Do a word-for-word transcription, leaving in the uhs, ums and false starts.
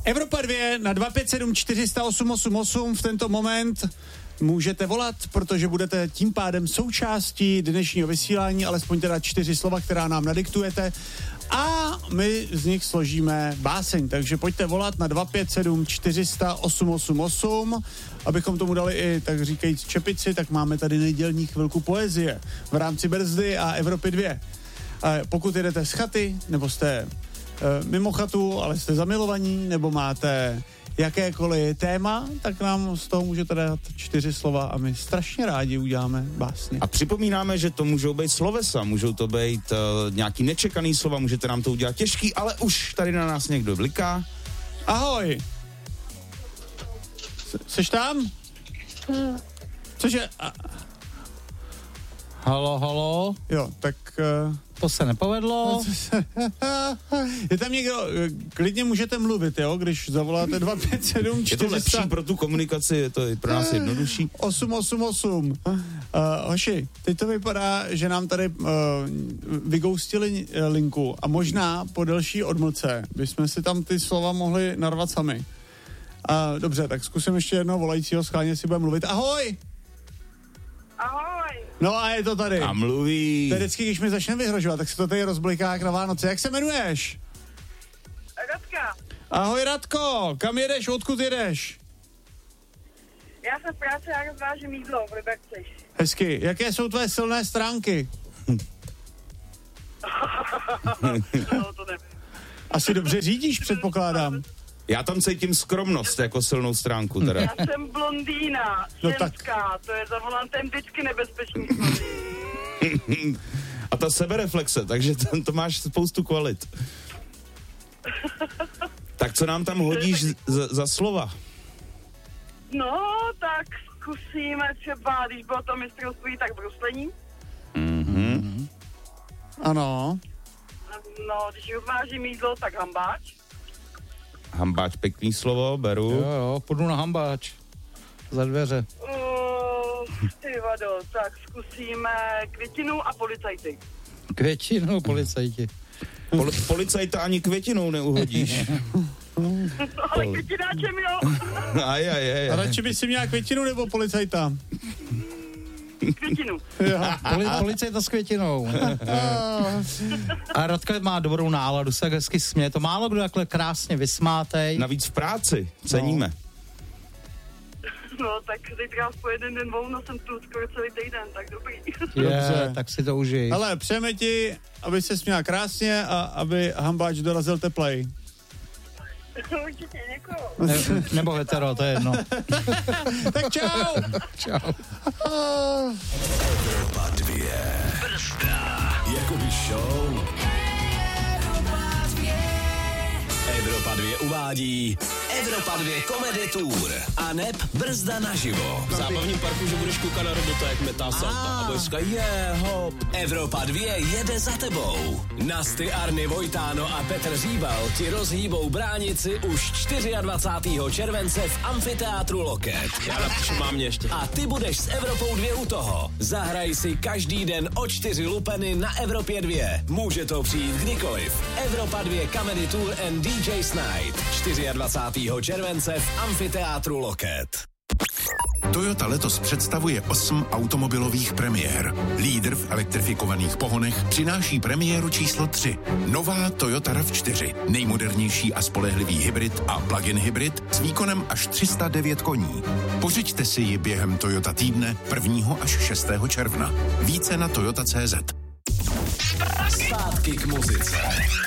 Evropa dva na dva pět sedm čtyři sta osm osm osm v tento moment můžete volat, protože budete tím pádem součástí dnešního vysílání, alespoň teda čtyři slova, která nám nadiktujete a my z nich složíme báseň, takže pojďte volat na dva pět sedm čtyři sta osm osm osm, abychom tomu dali i, tak říkajíc, čepici, tak máme tady nedělní chvilku poezie v rámci Brzdy a Evropy dva. Pokud jedete z chaty, nebo jste uh, mimo chatu, ale jste zamilovaní, nebo máte jakékoliv téma, tak nám z toho můžete dát čtyři slova a my strašně rádi uděláme básně. A připomínáme, že to můžou být slovesa, můžou to být uh, nějaký nečekaný slova, můžete nám to udělat těžký, ale už tady na nás někdo bliká. Ahoj! S- seš tam? Hmm. Cože? A- Halo, halo. Jo, tak... Uh... To se nepovedlo. Je tam někdo, klidně můžete mluvit, jo, když zavoláte dva pět sedm čtyři sta. Je to lepší pro tu komunikaci, je to i pro nás jednodušší. osm osm osm. Uh, hoši, teď to vypadá, že nám tady uh, vygoustili linku a možná po delší odmlce bychom si tam ty slova mohli narvat sami. Uh, dobře, tak zkusím ještě jednoho volajícího, schválně si bude mluvit. Ahoj! Ahoj! No a je to tady. A mluví. To je vždycky, když mi začne vyhrožovat, tak se to tady rozbliká jak na Vánoce. Jak se jmenuješ? Radka, Ahoj Radko, kam jedeš, odkud jedeš? já jsem v práci a rozvážím jídlo v Liberci. Hezky. Jaké jsou tvé silné stránky? No, to nevím. Asi dobře řídíš, předpokládám. Já tam cítím skromnost jako silnou stránku teda. Já jsem blondýna, No ženská, tak. to je za volantem vždycky nebezpečný. A ta sebereflexe, takže to, to máš spoustu kvalit. Tak co nám tam hodíš za, za slova? No, tak zkusíme třeba, když bylo to mistrovství, tak bruslení. Mhm. Ano. No, když rozvážím jídlo, tak hambáč. Hambáč, pěkný slovo, beru. Jo, jo, půjdu na hambáč. Za dveře. Uh, ty vado, tak zkusíme květinu a policajty. Květinu, policajti. Poli- policajta ani květinou neuhodíš. Ale květináčem jo. Aj, aj, aj, A aj. radši by si měla květinu nebo policajta? Květinu. Jo. Poli, policajta s květinou. A Radka má dobrou náladu, se tak hezky směje. To málo kdo takhle krásně vysmátej. Navíc v práci, ceníme. No, tak zítra po jeden den volno jsem tu skoro celý týden, tak dobrý. Je, Dobře. tak si to užij. Ale přejeme ti, aby se směla krásně a aby hambáč dorazil teplej. Určitě, děkuju. Ne, nebo hetero, to je jedno. Tak čau! Čau. Evropa dva. Brzda. Jakoby show. Evropa dva uvádí Evropa dva Comedy Tour a neb Brzda naživo. V zábavním parku, že budeš koukat na robota, jak metá salta a budeš říkat, je, hop. Evropa dva jede za tebou. Nasty, Arny, Vojtáno a Petr Říbal ti rozhýbou bránici už dvacátého čtvrtého července v amfiteátru Loket. Já napíšu mámě ještě. A ty budeš s Evropou dva u toho. Zahraj si každý den o čtyři lupeny na Evropě dva. Může to přijít kdykoliv. Evropa dva Comedy Tour and D J's Night. dvacátého čtvrtého července v amfiteátru Loket. Toyota letos představuje osm automobilových premiér. Lídr v elektrifikovaných pohonech přináší premiéru číslo tři. Nová Toyota RAV čtyři. Nejmodernější a spolehlivý hybrid a plug-in hybrid s výkonem až tři sta devět koní. Pořiďte si ji během Toyota týdne prvního až šestého června. Více na toyota tečka cé zet. Zpátky k muzice.